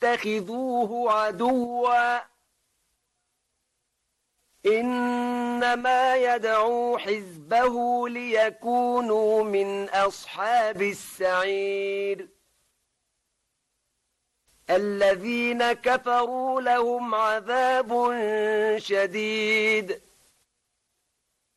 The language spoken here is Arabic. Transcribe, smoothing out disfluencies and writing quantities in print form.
تتخذوه عدوا إنما يدعو حزبه ليكونوا من أصحاب السعير الذين كفروا لهم عذاب شديد